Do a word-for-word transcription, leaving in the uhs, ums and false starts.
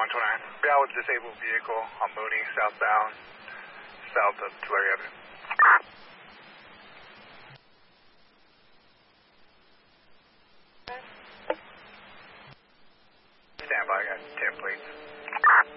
one two nine. Real with disabled vehicle on Mooney, southbound, south of Tulare Avenue.